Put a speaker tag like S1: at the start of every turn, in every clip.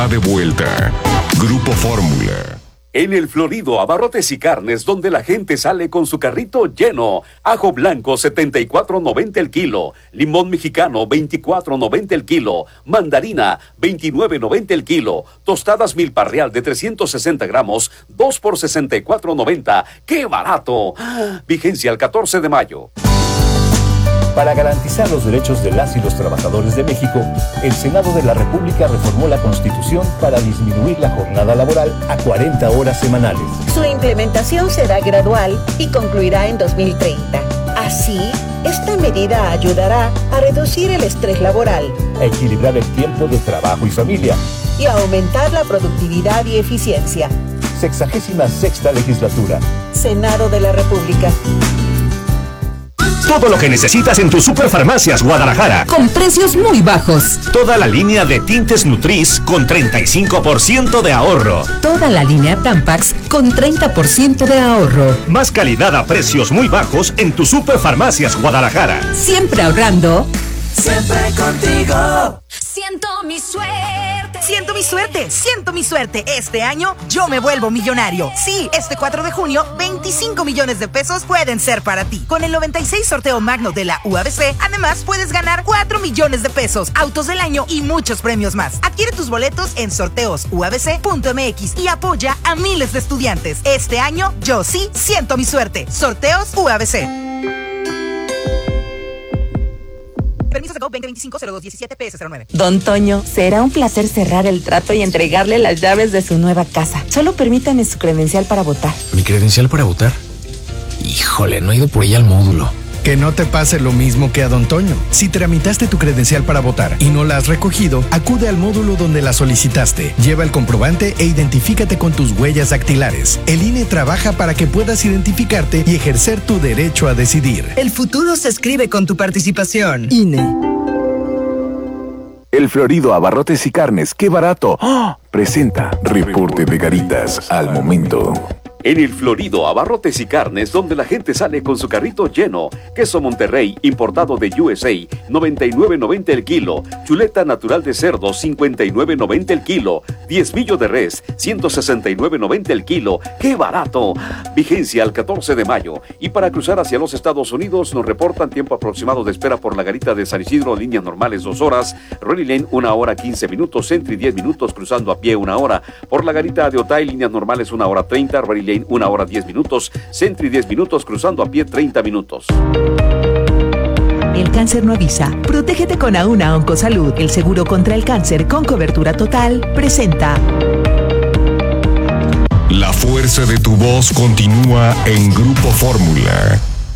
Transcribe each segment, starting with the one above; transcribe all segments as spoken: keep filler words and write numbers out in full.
S1: De vuelta, Grupo Fórmula.
S2: En el Florido, abarrotes y carnes, donde la gente sale con su carrito lleno. Ajo blanco, setenta y cuatro noventa el kilo. Limón mexicano, veinticuatro noventa el kilo. Mandarina, veintinueve noventa el kilo. Tostadas milpa real de trescientos sesenta gramos, dos por sesenta y cuatro noventa. ¡Qué barato! Vigencia el catorce de mayo.
S3: Para garantizar los derechos de las y los trabajadores de México, el Senado de la República reformó la Constitución para disminuir la jornada laboral a cuarenta horas semanales.
S4: Su implementación será gradual y concluirá en dos mil treinta. Así, esta medida ayudará a reducir el estrés laboral,
S3: a equilibrar el tiempo de trabajo y familia
S4: y a aumentar la productividad y eficiencia.
S3: Sexagésima sexta legislatura.
S4: Senado de la República.
S5: Todo lo que necesitas en tus Superfarmacias Guadalajara.
S6: Con precios muy bajos.
S5: Toda la línea de tintes Nutris con treinta y cinco por ciento de ahorro.
S6: Toda la línea Tampax con treinta por ciento de ahorro.
S5: Más calidad a precios muy bajos en tus Superfarmacias Guadalajara.
S6: Siempre ahorrando.
S7: Siempre contigo.
S8: Siento mi suerte.
S9: Siento mi suerte, siento mi suerte. Este año yo me vuelvo millonario. Sí, este cuatro de junio, veinticinco millones de pesos pueden ser para ti. Con el noventa y seis sorteo magno de la U A B C, además puedes ganar cuatro millones de pesos, autos del año y muchos premios más. Adquiere tus boletos en sorteos u a b c punto m x y apoya a miles de estudiantes. Este año yo sí siento mi suerte. Sorteos U A B C. Permiso de veinte veinticinco cero dos diecisiete P S cero nueve.
S10: Don Toño, será un placer cerrar el trato y entregarle las llaves de su nueva casa. Solo permítame su credencial para votar.
S11: ¿Mi credencial para votar? Híjole, no he ido por ella al módulo.
S12: Que no te pase lo mismo que a Don Toño. Si tramitaste tu credencial para votar y no la has recogido, acude al módulo donde la solicitaste. Lleva el comprobante e identifícate con tus huellas dactilares. El I N E trabaja para que puedas identificarte y ejercer tu derecho a decidir.
S13: El futuro se escribe con tu participación.
S12: I N E.
S14: El Florido Abarrotes y Carnes, ¡qué barato! ¡Oh! Presenta Reporte de Garitas al momento.
S2: En el Florido, abarrotes y carnes, donde la gente sale con su carrito lleno. Queso Monterrey, importado de U S A, noventa y nueve noventa el kilo. Chuleta natural de cerdo, cincuenta y nueve noventa el kilo. Diezmillo de res, ciento sesenta y nueve noventa el kilo. ¡Qué barato! Vigencia al catorce de mayo. Y para cruzar hacia los Estados Unidos, nos reportan tiempo aproximado de espera por la garita de San Isidro, líneas normales dos horas. Rory Lane, una hora quince minutos. Sentry, diez minutos, cruzando a pie una hora. Por la garita de Otay, líneas normales una hora treinta. Rory Lane, una hora diez minutos, Sentry diez minutos, cruzando a pie treinta minutos.
S6: El cáncer no avisa. Protégete con Auna Oncosalud. El seguro contra el cáncer con cobertura total presenta.
S1: La fuerza de tu voz continúa en Grupo Fórmula.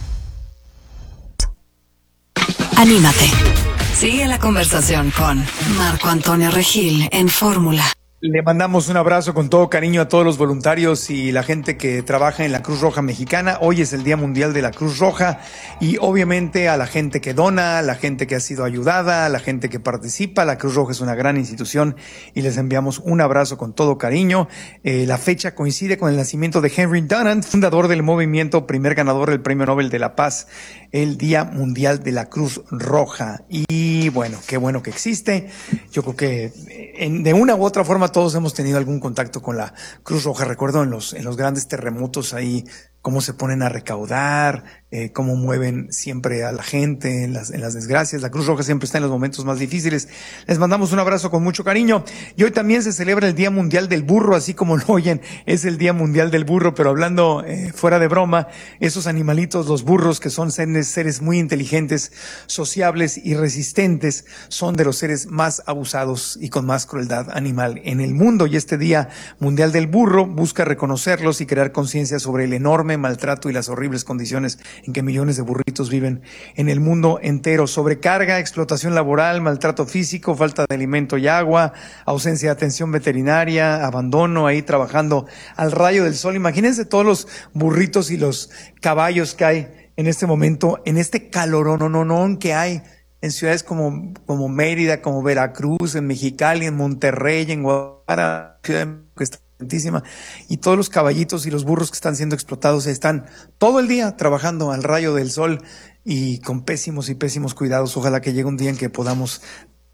S8: Anímate. Sigue la conversación con Marco Antonio Regil en Fórmula.
S15: Le mandamos un abrazo con todo cariño a todos los voluntarios y la gente que trabaja en la Cruz Roja Mexicana. Hoy es el Día Mundial de la Cruz Roja y obviamente a la gente que dona, a la gente que ha sido ayudada, a la gente que participa. La Cruz Roja es una gran institución y les enviamos un abrazo con todo cariño. Eh, la fecha coincide con el nacimiento de Henry Dunant, fundador del movimiento, primer ganador del Premio Nobel de la Paz, el Día Mundial de la Cruz Roja. Y bueno, qué bueno que existe. Yo creo que en, de una u otra forma todos hemos tenido algún contacto con la Cruz Roja. Recuerdo en los, en los grandes terremotos ahí cómo se ponen a recaudar, eh, cómo mueven siempre a la gente en las, en las desgracias. La Cruz Roja siempre está en los momentos más difíciles. Les mandamos un abrazo con mucho cariño. Y hoy también se celebra el Día Mundial del Burro, así como lo oyen, es el Día Mundial del Burro, pero hablando eh, fuera de broma, esos animalitos, los burros, que son seres, seres muy inteligentes, sociables y resistentes, son de los seres más abusados y con más crueldad animal en el mundo. Y este Día Mundial del Burro busca reconocerlos y crear conciencia sobre el enorme maltrato y las horribles condiciones en que millones de burritos viven en el mundo entero. Sobrecarga, explotación laboral, maltrato físico, falta de alimento y agua, ausencia de atención veterinaria, abandono ahí trabajando al rayo del sol. Imagínense todos los burritos y los caballos que hay en este momento, en este calorón que hay en ciudades como, como Mérida, como Veracruz, en Mexicali, en Monterrey, en Guadalajara, Ciudad de México, que está y todos los caballitos y los burros que están siendo explotados están todo el día trabajando al rayo del sol y con pésimos y pésimos cuidados. Ojalá que llegue un día en que podamos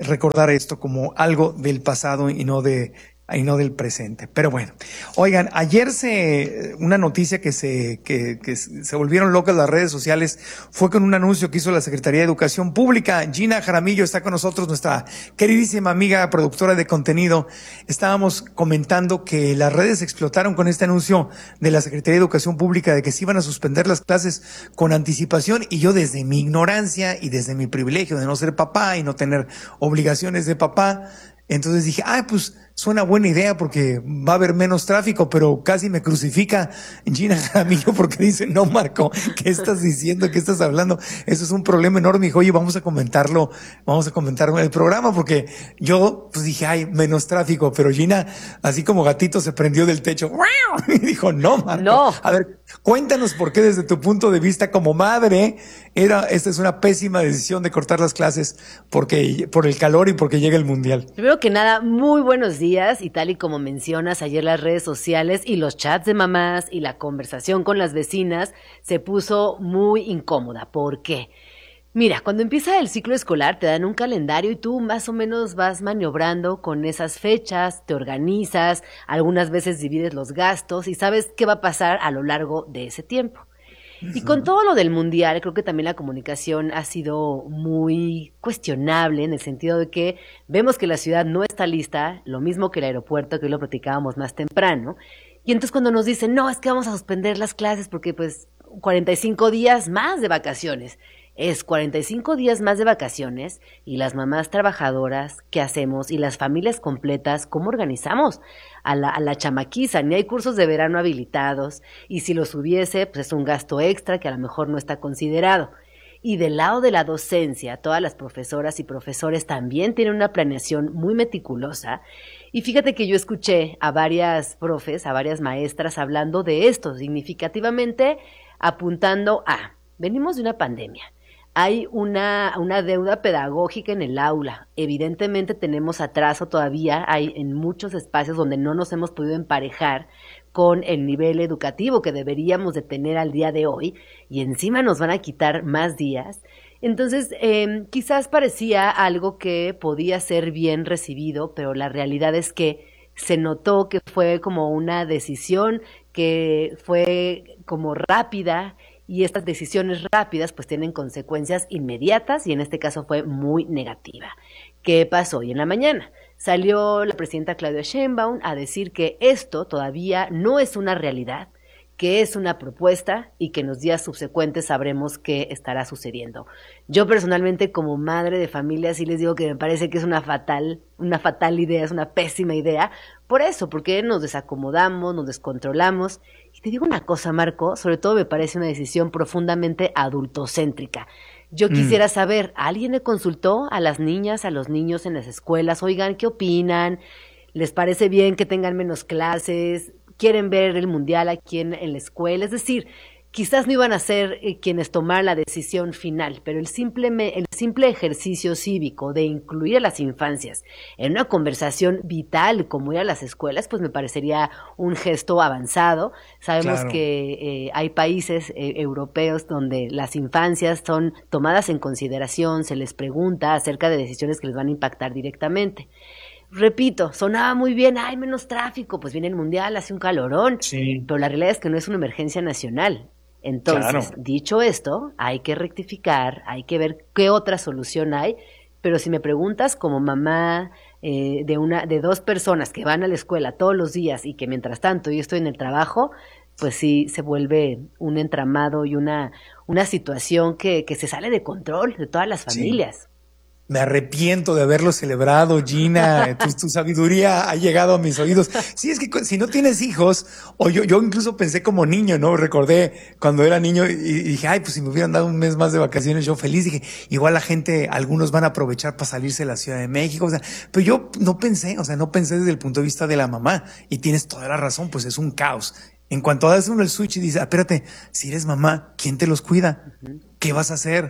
S15: recordar esto como algo del pasado y no de y no del presente. Pero bueno, oigan, ayer se una noticia que se que, que se volvieron locas las redes sociales fue con un anuncio que hizo la Secretaría de Educación Pública. Gina Jaramillo está con nosotros, nuestra queridísima amiga productora de contenido. Estábamos comentando que las redes explotaron con este anuncio de la Secretaría de Educación Pública de que se iban a suspender las clases con anticipación, y yo desde mi ignorancia y desde mi privilegio de no ser papá y no tener obligaciones de papá, entonces dije, ah, pues suena buena idea porque va a haber menos tráfico, pero casi me crucifica Gina Jaramillo porque dice, no, Marco, ¿qué estás diciendo? ¿Qué estás hablando? Eso es un problema enorme. Dijo, oye, vamos a comentarlo, vamos a comentarlo en el programa, porque yo pues dije, ay, menos tráfico, pero Gina, así como gatito, se prendió del techo y dijo, no, Marco.
S16: No.
S15: A ver, cuéntanos por qué desde tu punto de vista como madre, era, esta es una pésima decisión de cortar las clases porque, por el calor y porque llega el mundial.
S16: Primero que nada, muy buenos días, y tal y como mencionas, ayer las redes sociales y los chats de mamás y la conversación con las vecinas se puso muy incómoda. ¿Por qué? Mira, cuando empieza el ciclo escolar te dan un calendario y tú más o menos vas maniobrando con esas fechas, te organizas, algunas veces divides los gastos y sabes qué va a pasar a lo largo de ese tiempo. Y con todo lo del mundial, creo que también la comunicación ha sido muy cuestionable en el sentido de que vemos que la ciudad no está lista, lo mismo que el aeropuerto, que hoy lo platicábamos más temprano. Y entonces cuando nos dicen, no, es que vamos a suspender las clases porque pues cuarenta y cinco días más de vacaciones. Es cuarenta y cinco días más de vacaciones y las mamás trabajadoras, ¿qué hacemos? Y las familias completas, ¿cómo organizamos a la, a la chamaquiza? Ni hay cursos de verano habilitados y si los hubiese, pues es un gasto extra que a lo mejor no está considerado. Y del lado de la docencia, todas las profesoras y profesores también tienen una planeación muy meticulosa. Y fíjate que yo escuché a varias profes, a varias maestras hablando de esto, significativamente apuntando a, venimos de una pandemia. Hay una, una deuda pedagógica en el aula. Evidentemente tenemos atraso todavía, hay en muchos espacios donde no nos hemos podido emparejar con el nivel educativo que deberíamos de tener al día de hoy, y encima nos van a quitar más días. Entonces, eh, quizás parecía algo que podía ser bien recibido, pero la realidad es que se notó que fue como una decisión que fue como rápida, y estas decisiones rápidas pues tienen consecuencias inmediatas y en este caso fue muy negativa. ¿Qué pasó hoy en la mañana? Salió la presidenta Claudia Sheinbaum a decir que esto todavía no es una realidad, que es una propuesta y que en los días subsecuentes sabremos qué estará sucediendo. Yo personalmente como madre de familia sí les digo que me parece que es una fatal, una fatal idea, es una pésima idea, por eso, porque nos desacomodamos, nos descontrolamos. Y te digo una cosa, Marco, sobre todo me parece una decisión profundamente adultocéntrica. Yo quisiera mm. saber, ¿alguien le consultó a las niñas, a los niños en las escuelas? Oigan, ¿qué opinan? ¿Les parece bien que tengan menos clases? ¿Quieren ver el mundial aquí en, en la escuela? Es decir, quizás no iban a ser eh, quienes tomaran la decisión final, pero el simple, el simple ejercicio cívico de incluir a las infancias en una conversación vital como ir a las escuelas, pues me parecería un gesto avanzado. Sabemos claro. que eh, hay países eh, europeos donde las infancias son tomadas en consideración, se les pregunta acerca de decisiones que les van a impactar directamente. Repito, sonaba muy bien, hay menos tráfico, pues viene el mundial, hace un calorón, sí. Pero la realidad es que no es una emergencia nacional. Entonces, claro. Dicho esto, hay que rectificar, hay que ver qué otra solución hay, pero si me preguntas como mamá eh, de una de dos personas que van a la escuela todos los días y que mientras tanto yo estoy en el trabajo, pues sí se vuelve un entramado y una, una situación que, que se sale de control de todas las familias. Sí.
S15: Me arrepiento de haberlo celebrado, Gina. Tu, tu sabiduría ha llegado a mis oídos. Sí, es que si no tienes hijos, o yo, yo incluso pensé como niño, ¿no? Recordé cuando era niño y, y dije, ay, pues si me hubieran dado un mes más de vacaciones, yo feliz. Dije, igual la gente, algunos van a aprovechar para salirse de la Ciudad de México. O sea, pero yo no pensé, o sea, no pensé desde el punto de vista de la mamá. Y tienes toda la razón, pues es un caos. En cuanto das uno el switch y dices, ah, espérate, si eres mamá, ¿quién te los cuida? Uh-huh. ¿Qué vas a hacer?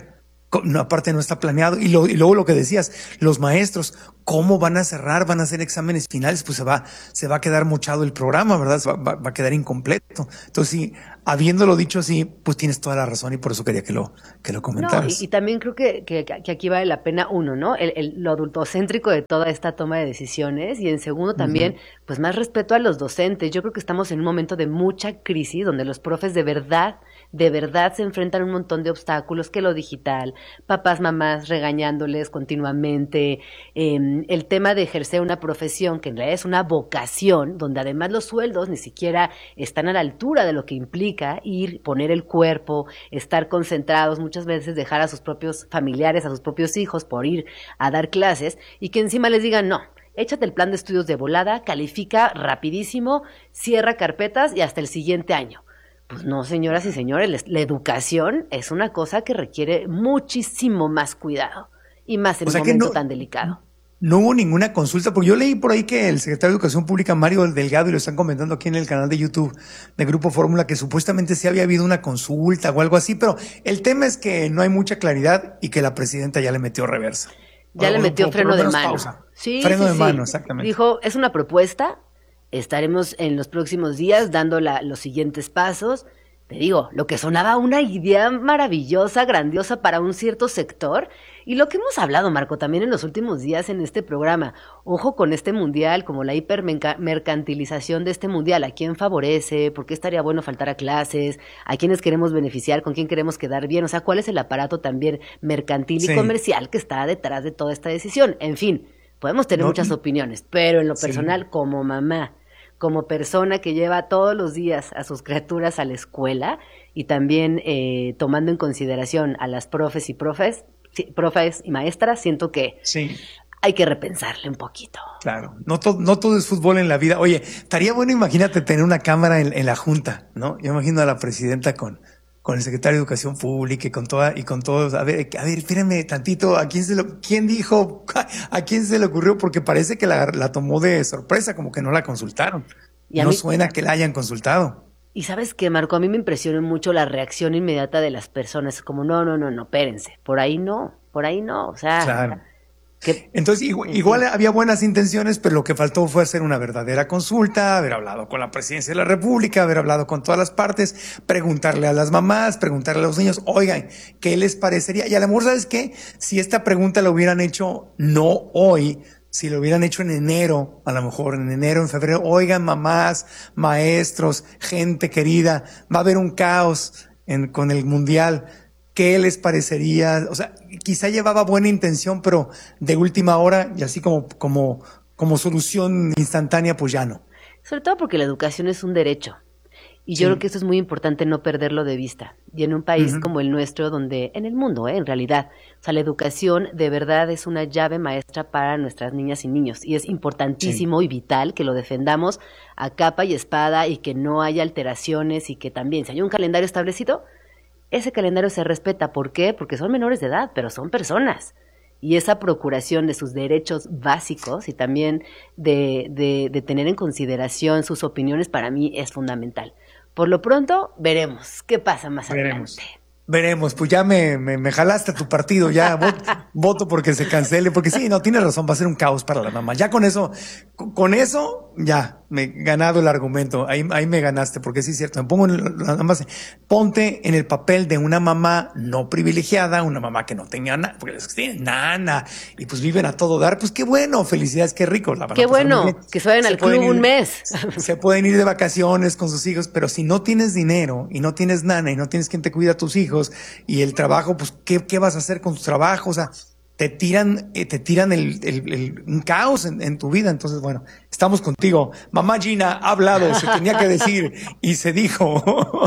S15: no, aparte no está planeado. Y, lo, y luego lo que decías, los maestros, ¿cómo van a cerrar? ¿Van a hacer exámenes finales? Pues se va, se va a quedar mochado el programa, ¿verdad? Va, va, va a quedar incompleto. Entonces, sí, habiéndolo dicho así, pues tienes toda la razón y por eso quería que lo, que lo comentaras.
S16: No, y, y también creo que, que, que aquí vale la pena, uno, ¿no? El, el, lo adultocéntrico de toda esta toma de decisiones, y en segundo también, uh-huh. pues más respeto a los docentes. Yo creo que estamos en un momento de mucha crisis donde los profes de verdad, de verdad se enfrentan a un montón de obstáculos, que lo digital, papás, mamás regañándoles continuamente, eh, el tema de ejercer una profesión que en realidad es una vocación, donde además los sueldos ni siquiera están a la altura de lo que implica ir, poner el cuerpo, estar concentrados, muchas veces dejar a sus propios familiares, a sus propios hijos por ir a dar clases, y que encima les digan no, échate el plan de estudios de volada, califica rapidísimo, cierra carpetas y hasta el siguiente año. Pues no, señoras y señores, la educación es una cosa que requiere muchísimo más cuidado, y más en un momento tan delicado.
S15: No hubo ninguna consulta, porque yo leí por ahí que el secretario de Educación Pública, Mario Delgado, y lo están comentando aquí en el canal de YouTube de Grupo Fórmula, que supuestamente sí había habido una consulta o algo así, pero el tema es que no hay mucha claridad y que la presidenta ya le metió reversa.
S16: Ya o, le metió o, freno de mano.
S15: Pausa.
S16: Sí,
S15: freno
S16: sí,
S15: de
S16: sí.
S15: mano, exactamente.
S16: Dijo, es una propuesta, estaremos en los próximos días dando la, los siguientes pasos. Te digo, lo que sonaba una idea maravillosa, grandiosa para un cierto sector, y lo que hemos hablado, Marco, también en los últimos días en este programa. Ojo con este mundial, como la hipermercantilización de este mundial. ¿A quién favorece? ¿Por qué estaría bueno faltar a clases? ¿A quiénes queremos beneficiar? ¿Con quién queremos quedar bien? O sea, ¿cuál es el aparato también mercantil y sí. comercial que está detrás de toda esta decisión? En fin, podemos tener no, muchas opiniones, pero en lo personal, sí. como mamá, como persona que lleva todos los días a sus criaturas a la escuela, y también eh, tomando en consideración a las profes y profes, profes y maestras, siento que
S15: sí.
S16: hay que repensarle un poquito.
S15: Claro, no, to- no todo es fútbol en la vida. Oye, estaría bueno, imagínate tener una cámara en, en la junta, ¿no? Yo imagino a la presidenta con, con el secretario de Educación Pública y con toda, y con todos. A ver, a ver, espérenme tantito, ¿a quién se lo, quién dijo, a quién se le ocurrió? Porque parece que la, la tomó de sorpresa, como que no la consultaron. No mí, suena que la hayan consultado.
S16: Y ¿sabes qué, Marco? A mí me impresionó mucho la reacción inmediata de las personas, como no, no, no, no, espérense, por ahí no, por ahí no, o sea...
S15: Claro. Que, Entonces, igual, igual había buenas intenciones, pero lo que faltó fue hacer una verdadera consulta, haber hablado con la presidencia de la República, haber hablado con todas las partes, preguntarle a las mamás, preguntarle a los niños, oigan, ¿qué les parecería? Y a lo mejor, ¿sabes qué? Si esta pregunta la hubieran hecho no hoy, si lo hubieran hecho en enero, a lo mejor en enero, en febrero, oigan, mamás, maestros, gente querida, va a haber un caos en, con el mundial, ¿qué les parecería? O sea, quizá llevaba buena intención, pero de última hora, y así como, como, como solución instantánea, pues ya no.
S16: Sobre todo porque la educación es un derecho. Y yo sí. creo que eso es muy importante no perderlo de vista. Y en un país uh-huh. como el nuestro, donde, en el mundo, ¿eh? en realidad, o sea, la educación de verdad es una llave maestra para nuestras niñas y niños. Y es importantísimo sí. y vital que lo defendamos a capa y espada, y que no haya alteraciones, y que también, si hay un calendario establecido, ese calendario se respeta. ¿Por qué? Porque son menores de edad, pero son personas. Y esa procuración de sus derechos básicos y también de, de, de tener en consideración sus opiniones, para mí es fundamental. Por lo pronto, veremos qué pasa más
S15: veremos.
S16: adelante.
S15: Veremos, pues ya me, me, me jalaste a tu partido, ya voto, voto porque se cancele, porque sí, no, tienes razón, va a ser un caos para la mamá. Ya con eso, con, con eso, ya, me he ganado el argumento, ahí, ahí me ganaste, porque sí es cierto, me pongo en, nada más, ponte en el papel de una mamá no privilegiada, una mamá que no tenía nada, porque les tienen nana, y pues viven a todo dar, pues qué bueno, felicidades, qué rico. La
S16: qué bueno, que se vayan al club ir, un mes.
S15: Se pueden ir de vacaciones con sus hijos, pero si no tienes dinero, y no tienes nana, y no tienes quien te cuida a tus hijos, y el trabajo, pues, ¿qué, qué vas a hacer con tu trabajo? O sea, te tiran, eh, te tiran el, el, el, un caos en, en tu vida. Entonces, bueno, estamos contigo. Mamá Gina ha hablado, se tenía que decir, y se dijo.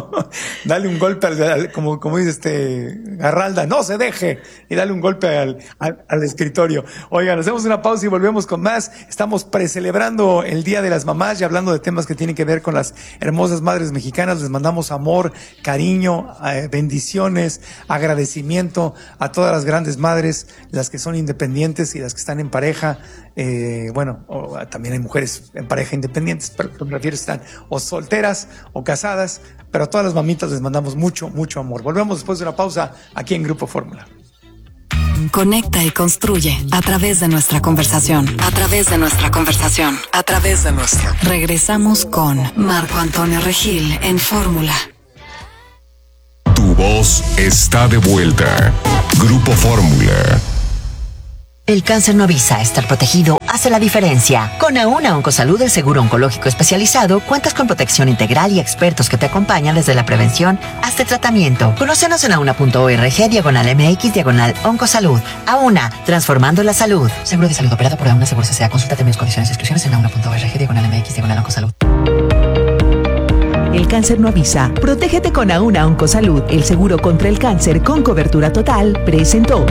S15: Dale un golpe al, al como, como dice este Garralda, no se deje, y dale un golpe al, al, al escritorio. Oigan, hacemos una pausa y volvemos con más. Estamos precelebrando el Día de las Mamás y hablando de temas que tienen que ver con las hermosas madres mexicanas. Les mandamos amor, cariño, eh, bendiciones, agradecimiento a todas las grandes madres, las que son independientes y las que están en pareja. Eh, bueno, o, también hay mujeres en pareja independientes, pero me refiero, están o solteras o casadas, pero a todas las mamitas les mandamos mucho, mucho amor. Volvemos después de una pausa aquí en Grupo Fórmula.
S8: Conecta y construye a través de nuestra conversación. A través de nuestra conversación. A través de nuestra. Regresamos con Marco Antonio Regil en Fórmula.
S1: Tu voz está de vuelta. Grupo Fórmula.
S17: El cáncer no avisa, estar protegido hace la diferencia. Con Auna Oncosalud, el seguro oncológico especializado, cuentas con protección integral y expertos que te acompañan desde la prevención hasta el tratamiento. Conócenos en auna.org, diagonal mx, diagonal oncosalud. Auna, transformando la salud. Seguro de salud operado por Auna Seguros S A. Consulta términos, condiciones y exclusiones en auna.org, diagonal mx, diagonal oncosalud.
S6: El cáncer no avisa. Protégete con Auna Oncosalud, el seguro contra el cáncer con cobertura total, presentó.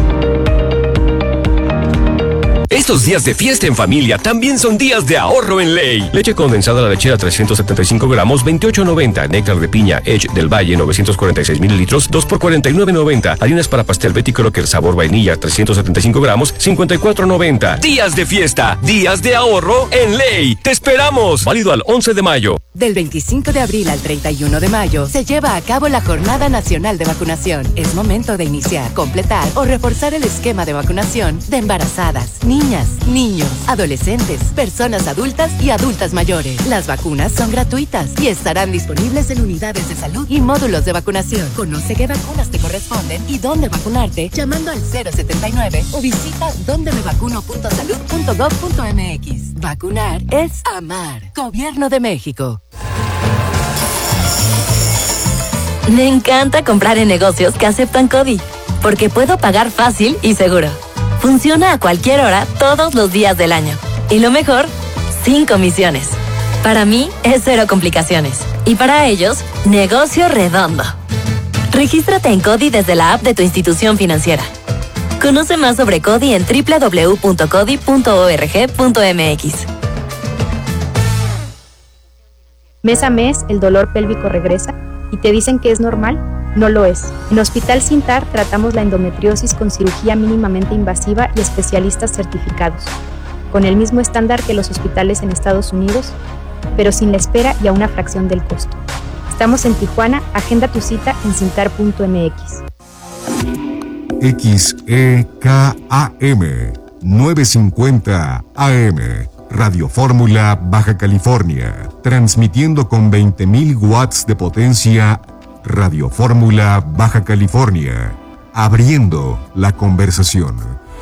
S5: Estos días de fiesta en familia también son días de ahorro en Ley. Leche condensada la lechera trescientos setenta y cinco gramos, veintiocho noventa. Néctar de piña Edge del Valle novecientos cuarenta y seis mililitros, dos por cuarenta y nueve noventa. Harinas para pastel Betty Crocker sabor vainilla trescientos setenta y cinco gramos, cincuenta y cuatro noventa. Días de fiesta, días de ahorro en Ley. ¡Te esperamos! Válido al once de mayo.
S18: Del veinticinco de abril al treinta y uno de mayo se lleva a cabo la Jornada Nacional de Vacunación. Es momento de iniciar, completar o reforzar el esquema de vacunación de embarazadas, niñas, niños, adolescentes, personas adultas y adultas mayores. Las vacunas son gratuitas y estarán disponibles en unidades de salud y módulos de vacunación. Conoce qué vacunas te corresponden y dónde vacunarte llamando al cero setenta y nueve o visita donde me vacuno punto salud punto gov punto mx. Vacunar es amar. Gobierno de México.
S19: Me encanta comprar en negocios que aceptan CODI, porque puedo pagar fácil y seguro. Funciona a cualquier hora, todos los días del año. Y lo mejor, sin comisiones. Para mí, es cero complicaciones. Y para ellos, negocio redondo. Regístrate en CODI desde la app de tu institución financiera. Conoce más sobre CODI en doble u doble u doble u punto codi punto org punto mx.
S20: Mes a mes, el dolor pélvico regresa y te dicen que es normal. No lo es. En Hospital Sintar tratamos la endometriosis con cirugía mínimamente invasiva y especialistas certificados, con el mismo estándar que los hospitales en Estados Unidos, pero sin la espera y a una fracción del costo. Estamos en Tijuana, agenda tu cita en sintar punto mx.
S1: X E K A M novecientos cincuenta A M Radio Fórmula Baja California, transmitiendo con veinte mil watts de potencia. Radio Fórmula Baja California, abriendo la conversación.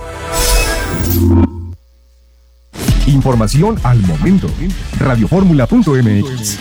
S1: Información al momento. radio fórmula punto mx.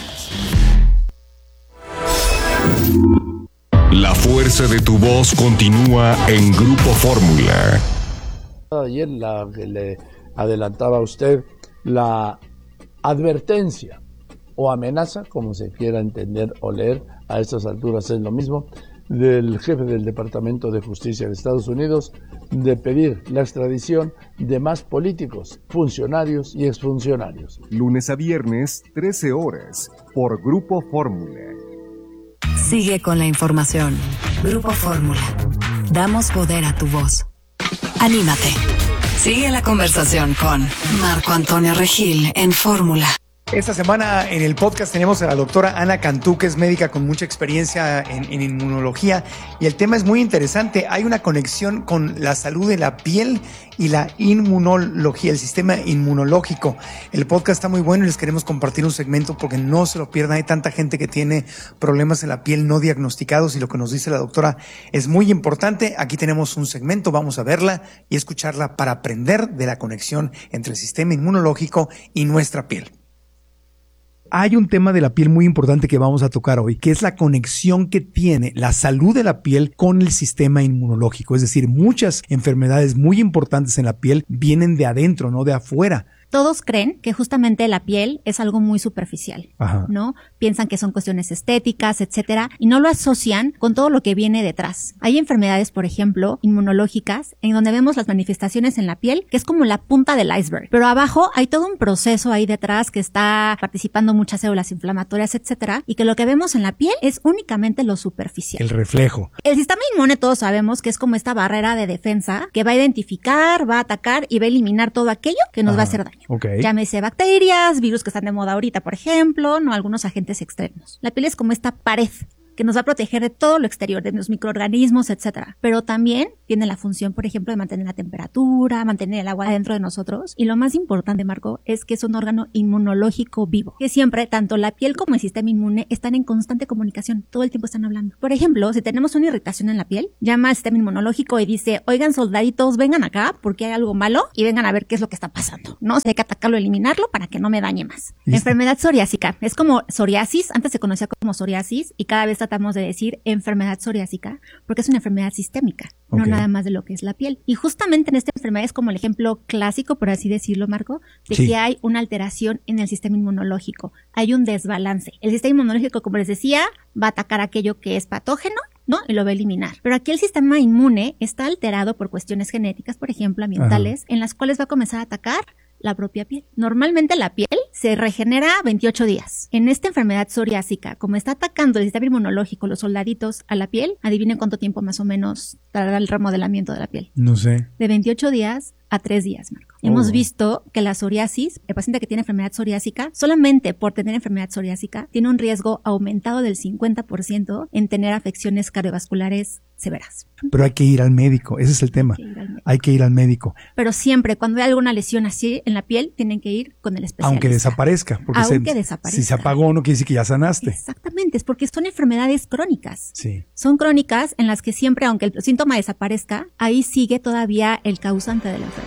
S1: La fuerza de tu voz continúa en Grupo Fórmula.
S21: Ayer la que le adelantaba a usted, la advertencia o amenaza, como se quiera entender o leer, a estas alturas es lo mismo, del jefe del Departamento de Justicia de Estados Unidos de pedir la extradición de más políticos, funcionarios y exfuncionarios.
S1: Lunes a viernes, trece horas, por Grupo Fórmula.
S8: Sigue con la información. Grupo Fórmula. Damos poder a tu voz. Anímate. Sigue la conversación con Marco Antonio Regil en Fórmula.
S15: Esta semana en el podcast tenemos a la doctora Ana Cantú, que es médica con mucha experiencia en, en inmunología, y el tema es muy interesante. Hay una conexión con la salud de la piel y la inmunología, el sistema inmunológico. El podcast está muy bueno y les queremos compartir un segmento porque no se lo pierdan. Hay tanta gente que tiene problemas en la piel no diagnosticados y lo que nos dice la doctora es muy importante. Aquí tenemos un segmento, vamos a verla y escucharla para aprender de la conexión entre el sistema inmunológico y nuestra piel. Hay un tema de la piel muy importante que vamos a tocar hoy, que es la conexión que tiene la salud de la piel con el sistema inmunológico. Es decir, muchas enfermedades muy importantes en la piel vienen de adentro, no de afuera.
S22: Todos creen que justamente la piel es algo muy superficial, Ajá. ¿no? Piensan que son cuestiones estéticas, etcétera, y no lo asocian con todo lo que viene detrás. Hay enfermedades, por ejemplo, inmunológicas, en donde vemos las manifestaciones en la piel, que es como la punta del iceberg. Pero abajo hay todo un proceso ahí detrás que está participando muchas células inflamatorias, etcétera, y que lo que vemos en la piel es únicamente lo superficial.
S15: El reflejo.
S22: El sistema inmune, todos sabemos que es como esta barrera de defensa que va a identificar, va a atacar y va a eliminar todo aquello que nos Ajá. va a hacer daño.
S15: Okay.
S22: Llámese bacterias, virus que están de moda ahorita, por ejemplo, no algunos agentes externos. La piel es como esta pared que nos va a proteger de todo lo exterior, de los microorganismos, etcétera. Pero también tiene la función, por ejemplo, de mantener la temperatura, mantener el agua dentro de nosotros. Y lo más importante, Marco, es que es un órgano inmunológico vivo, que siempre, tanto la piel como el sistema inmune están en constante comunicación, todo el tiempo están hablando. Por ejemplo, si tenemos una irritación en la piel, llama al sistema inmunológico y dice, oigan, soldaditos, vengan acá porque hay algo malo y vengan a ver qué es lo que está pasando, ¿no? Si hay que atacarlo, eliminarlo para que no me dañe más. ¿Listo? Enfermedad psoriásica. Es como psoriasis, antes se conocía como psoriasis y cada vez tratamos de decir enfermedad psoriásica porque es una enfermedad sistémica, okay, no nada más de lo que es la piel. Y justamente en esta enfermedad es como el ejemplo clásico, por así decirlo, Marco, de sí. que hay una alteración en el sistema inmunológico. Hay un desbalance. El sistema inmunológico, como les decía, va a atacar aquello que es patógeno, ¿no? Y lo va a eliminar. Pero aquí el sistema inmune está alterado por cuestiones genéticas, por ejemplo, ambientales, Ajá. en las cuales va a comenzar a atacar la propia piel. Normalmente la piel se regenera veintiocho días. En esta enfermedad psoriásica, como está atacando el sistema inmunológico, los soldaditos a la piel, adivinen cuánto tiempo más o menos tarda el remodelamiento de la piel.
S15: No sé.
S22: De veintiocho días a tres días, Marco. Oh. Hemos visto que la psoriasis, el paciente que tiene enfermedad psoriásica, solamente por tener enfermedad psoriásica, tiene un riesgo aumentado del cincuenta por ciento en tener afecciones cardiovasculares severas.
S15: Pero hay que ir al médico, ese es el tema. Hay que ir al médico. Hay que ir al médico.
S22: Pero siempre, cuando hay alguna lesión así en la piel, tienen que ir con el especialista.
S15: Aunque desaparezca. Porque
S22: Aunque
S15: se,
S22: desaparezca.
S15: Si se apagó, no quiere decir que ya sanaste.
S22: Exactamente, es porque son enfermedades crónicas.
S15: Sí.
S22: Son crónicas en las que siempre, aunque el síntoma desaparezca, ahí sigue todavía el causante de la enfermedad.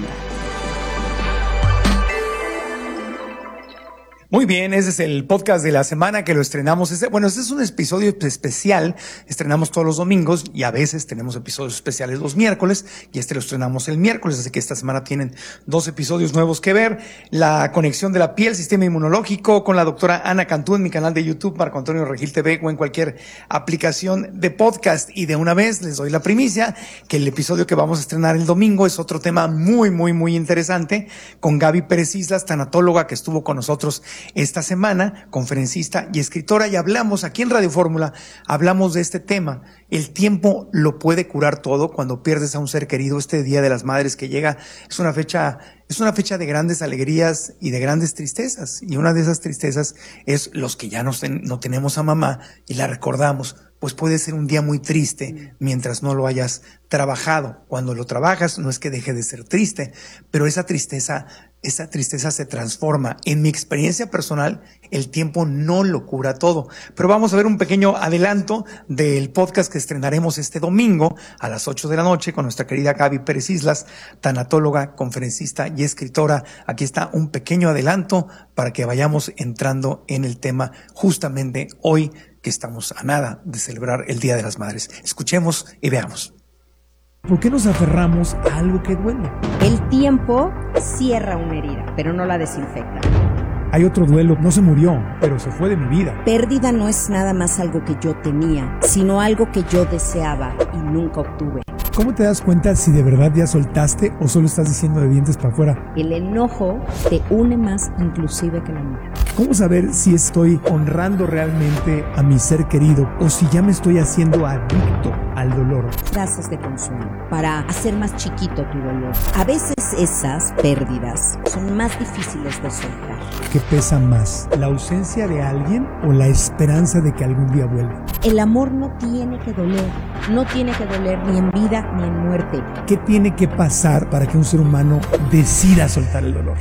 S15: Muy bien, ese es el podcast de la semana que lo estrenamos. Este, bueno, este es un episodio especial. Estrenamos todos los domingos y a veces tenemos episodios especiales los miércoles y este lo estrenamos el miércoles. Así que esta semana tienen dos episodios nuevos que ver. La conexión de la piel, sistema inmunológico con la doctora Ana Cantú en mi canal de YouTube, Marco Antonio Regil T V o en cualquier aplicación de podcast. Y de una vez les doy la primicia que el episodio que vamos a estrenar el domingo es otro tema muy, muy, muy interesante con Gaby Pérez Islas, tanatóloga que estuvo con nosotros esta semana, conferencista y escritora, y hablamos aquí en Radio Fórmula, hablamos de este tema. El tiempo lo puede curar todo cuando pierdes a un ser querido. Este Día de las Madres que llega es una fecha, es una fecha de grandes alegrías y de grandes tristezas. Y una de esas tristezas es los que ya no, ten, no tenemos a mamá y la recordamos. Pues puede ser un día muy triste mientras no lo hayas trabajado. Cuando lo trabajas no es que deje de ser triste, pero esa tristeza, esa tristeza se transforma. En mi experiencia personal, el tiempo no lo cura todo. Pero vamos a ver un pequeño adelanto del podcast que estrenaremos este domingo a las ocho de la noche con nuestra querida Gaby Pérez Islas, tanatóloga, conferencista y escritora. Aquí está un pequeño adelanto para que vayamos entrando en el tema justamente hoy, que estamos a nada de celebrar el Día de las Madres. Escuchemos y veamos.
S3: ¿Por qué nos aferramos a algo que duele?
S4: El tiempo cierra una herida, pero no la desinfecta.
S3: Hay otro duelo, no se murió, pero se fue de mi vida.
S4: Pérdida no es nada más algo que yo tenía, sino algo que yo deseaba y nunca obtuve.
S3: ¿Cómo te das cuenta si de verdad ya soltaste o solo estás diciendo de dientes para afuera?
S4: El enojo te une más inclusive que la muerte.
S3: ¿Cómo saber si estoy honrando realmente a mi ser querido o si ya me estoy haciendo adicto al dolor?
S4: Frases de consuelo para hacer más chiquito tu dolor. A veces esas pérdidas son más difíciles de soltar.
S3: ¿Qué pesa más? ¿La ausencia de alguien o la esperanza de que algún día vuelva?
S4: El amor no tiene que doler. No tiene que doler ni en vida ni en muerte.
S3: ¿Qué tiene que pasar para que un ser humano decida soltar el dolor?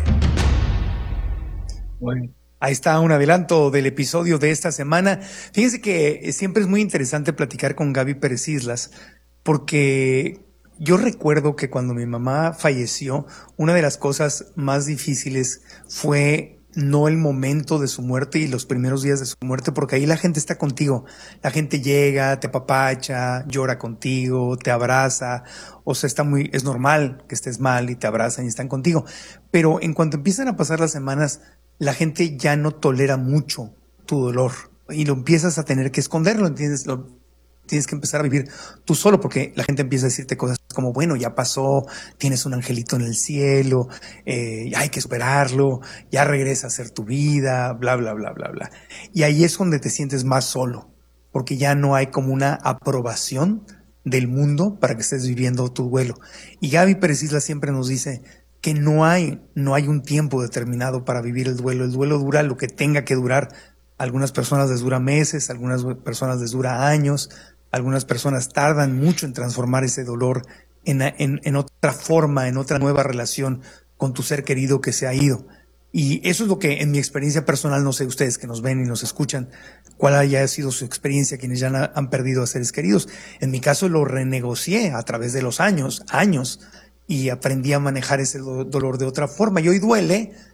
S15: Bueno, ahí está un adelanto del episodio de esta semana. Fíjense que siempre es muy interesante platicar con Gaby Pérez Islas, porque yo recuerdo que cuando mi mamá falleció, una de las cosas más difíciles fue no el momento de su muerte y los primeros días de su muerte, porque ahí la gente está contigo. La gente llega, te apapacha, llora contigo, te abraza. O sea, está muy, es normal que estés mal y te abrazan y están contigo. Pero en cuanto empiezan a pasar las semanas, la gente ya no tolera mucho tu dolor y lo empiezas a tener que esconderlo, ¿entiendes? Lo tienes que empezar a vivir tú solo, porque la gente empieza a decirte cosas como, bueno, ya pasó, tienes un angelito en el cielo, eh, hay que superarlo, ya regresa a ser tu vida, bla, bla, bla, bla, bla. Y ahí es donde te sientes más solo, porque ya no hay como una aprobación del mundo para que estés viviendo tu duelo. Y Gaby Pérez Islas siempre nos dice que no hay, no hay un tiempo determinado para vivir el duelo. El duelo dura lo que tenga que durar algunas personas les dura meses, algunas personas les dura años, algunas personas tardan mucho en transformar ese dolor en, en, en otra forma, en otra nueva relación con tu ser querido que se ha ido. Y eso es lo que en mi experiencia personal, no sé ustedes que nos ven y nos escuchan, cuál haya sido su experiencia, quienes ya han, han perdido a seres queridos. En mi caso lo renegocié a través de los años, años, y aprendí a manejar ese do- dolor de otra forma. Y hoy duele,